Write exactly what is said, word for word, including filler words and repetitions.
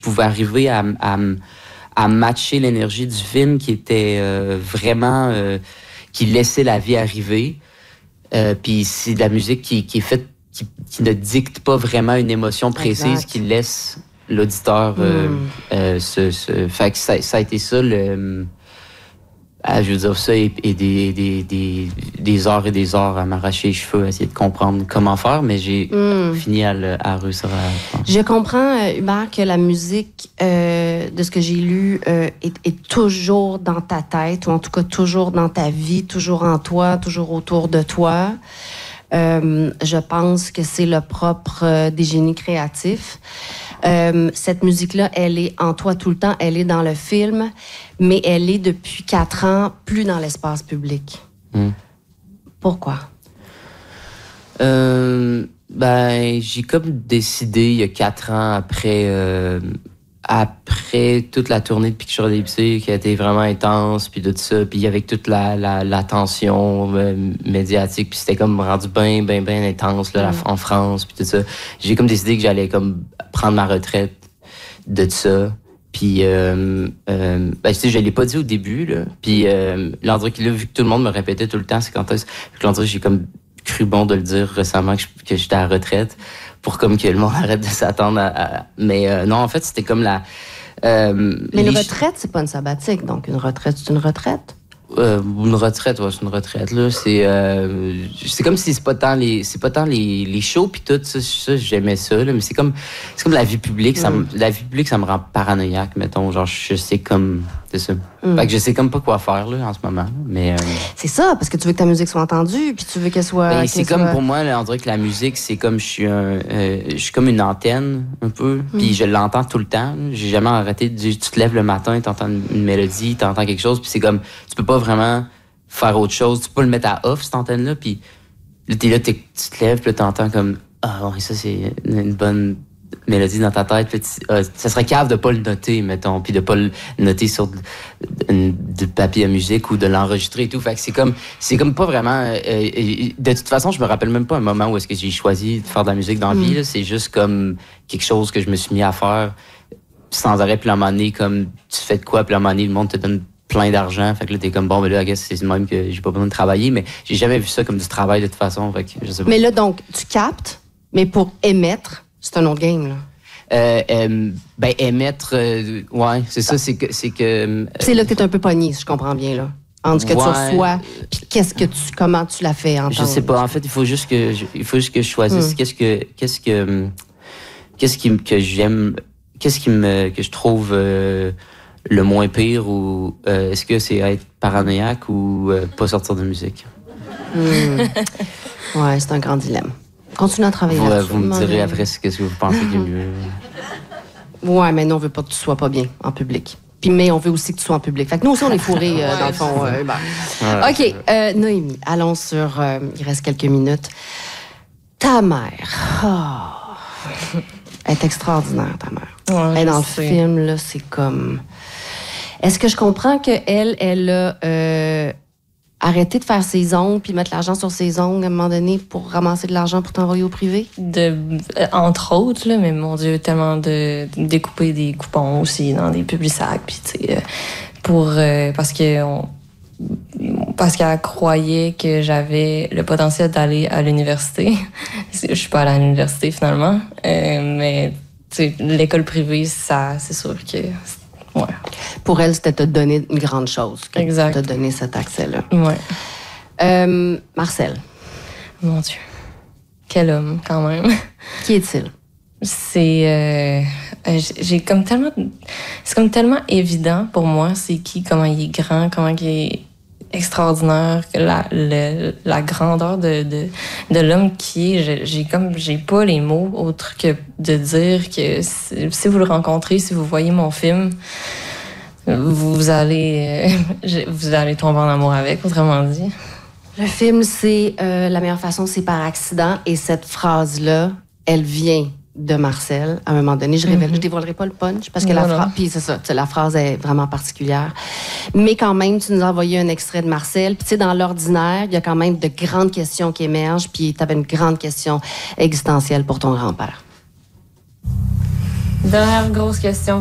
pouvais arriver à, à, à matcher l'énergie du film qui était euh, vraiment... Euh, qui laissait la vie arriver. Euh, puis c'est de la musique qui, qui est faite, qui, qui ne dicte pas vraiment une émotion précise, exact. Qui laisse l'auditeur... Euh, mm. euh, se, se... Fait que ça, ça a été ça, le... Ah, je veux dire ça, et, et des, des, des, des heures et des heures à m'arracher les cheveux, à essayer de comprendre comment faire, mais j'ai mm. fini à, le, à réussir à... Je comprends, euh, Hubert, que la musique, euh, de ce que j'ai lu, euh, est, est toujours dans ta tête, ou en tout cas toujours dans ta vie, toujours en toi, toujours autour de toi. Euh, je pense que c'est le propre euh, des génies créatifs. Euh, cette musique-là, elle est en toi tout le temps, elle est dans le film, mais elle est depuis quatre ans plus dans l'espace public. Mm. Pourquoi? Euh, ben, j'ai comme décidé il y a quatre ans après, euh, après toute la tournée de Picture Ellipsée qui a été vraiment intense, puis tout ça, puis avec toute la, la, la tension euh, médiatique, puis c'était comme rendu bien, bien, bien intense là, mm. la, en France, puis tout ça. J'ai comme décidé que j'allais comme prendre ma retraite de ça. Puis, euh, euh, ben, tu sais, je l'ai pas dit au début, là. Puis, euh, l'endroit qui, là, vu que tout le monde me répétait tout le temps, c'est quand est-ce que l'endroit, j'ai comme cru bon de le dire récemment que, je, que j'étais à la retraite pour comme que le monde arrête de s'attendre à... à... Mais euh, non, en fait, c'était comme la... Euh, Mais une les... retraite, c'est pas une sabbatique, donc une retraite, c'est une retraite? Euh, une retraite, ouais, c'est une retraite, là. C'est, euh, c'est comme si c'est pas tant les, c'est pas tant les, les shows pis tout, ça, ça, j'aimais ça, là, mais c'est comme, c'est comme la vie publique, mm. ça me, la vie publique, ça me rend paranoïaque, mettons, genre, je sais comme, c'est ça. Mm. Fait que je sais comme pas quoi faire, là, en ce moment, là, mais... Euh, c'est ça, parce que tu veux que ta musique soit entendue, puis tu veux qu'elle soit... Ben, c'est comme, soit... pour moi, là, on dirait que la musique, c'est comme, je suis un, euh, je suis comme une antenne, un peu, mm. puis je l'entends tout le temps, là. J'ai jamais arrêté de dire, tu te lèves le matin, t'entends une, une mélodie, t'entends quelque chose, puis c'est comme, tu peux pas vraiment faire autre chose, tu peux le mettre à off, cette antenne-là, puis là, t'es là, t'es, tu te lèves, puis là, t'entends comme, ah, oui, ça, c'est une bonne mélodie dans ta tête, puis euh, ça serait cave de pas le noter, mettons, puis de pas le noter sur du papier à musique ou de l'enregistrer et tout, fait que c'est comme, c'est comme pas vraiment, euh, de toute façon, je me rappelle même pas un moment où est-ce que j'ai choisi de faire de la musique dans la vie, là, c'est juste comme quelque chose que je me suis mis à faire sans arrêt, puis à un moment donné, comme, tu fais de quoi, puis à un moment donné, le monde te donne plein d'argent, fait que là, t'es comme, bon, ben là, I guess, c'est même que j'ai pas besoin de travailler, mais j'ai jamais vu ça comme du travail de toute façon, fait que je sais pas. Mais là, donc, tu captes, mais pour émettre, c'est un autre game, là. Euh, euh, ben, émettre, euh, ouais, c'est ça, c'est que... C'est, que, euh, c'est là que t'es un peu pogné, si je comprends bien, là. Entre ce que ouais. tu reçois, puis qu'est-ce que tu, comment tu l'as fait entendre. Je sais pas, en fait, il faut juste que je, il faut juste que je choisisse mm. qu'est-ce que, qu'est-ce que, qu'est-ce qui, que j'aime, qu'est-ce qui me, que je trouve... Euh, le moins pire, ou euh, est-ce que c'est être paranoïaque ou euh, pas sortir de musique? Mmh. Ouais, c'est un grand dilemme. Continue à travailler vous, là-dessus. Vous me direz mais... après ce que vous pensez qui est mieux. Ouais, mais nous, on veut pas que tu sois pas bien en public. Puis, mais on veut aussi que tu sois en public. Fait que nous aussi, on est fourrés, euh, dans le fond. Euh, ben. ouais, OK, euh, Noémie, allons sur... Euh, il reste quelques minutes. Ta mère. Oh. Elle est extraordinaire, ta mère. Ouais, elle, dans le sais. film, là, c'est comme... Est-ce que je comprends qu'elle, elle a euh, arrêté de faire ses ongles puis mettre l'argent sur ses ongles à un moment donné pour ramasser de l'argent pour t'envoyer au privé? De, euh, entre autres, là, mais mon Dieu, tellement de, de découper des coupons aussi dans des Publisac, puis tu sais, euh, pour... Euh, parce que... On, parce qu'elle croyait que j'avais le potentiel d'aller à l'université. Je suis pas allée à l'université, finalement. Euh, mais, tu sais, l'école privée, ça, c'est sûr que... Ouais. Pour elle, c'était te donner une grande chose. Exact. Te donner cet accès-là. Ouais. Euh, Marcel. Mon Dieu. Quel homme, quand même. Qui est-il? C'est... Euh, j'ai comme tellement... C'est comme tellement évident pour moi, c'est qui, comment il est grand, comment il est extraordinaire, la, le, la grandeur de, de, de l'homme qui est. J'ai comme... J'ai pas les mots autres que de dire que si, si vous le rencontrez, si vous voyez mon film, vous allez... Euh, vous allez tomber en amour avec, autrement dit. Le film, c'est euh, La meilleure façon, c'est par accident. Et cette phrase-là, elle vient de Marcel. À un moment donné, je révèle, mm-hmm. je dévoilerai pas le punch parce que non, la phrase, puis c'est ça, la phrase est vraiment particulière. Mais quand même, tu nous as envoyé un extrait de Marcel. Puis tu sais, dans l'ordinaire, il y a quand même de grandes questions qui émergent. Puis tu avais une grande question existentielle pour ton grand-père. Dernière grosse question.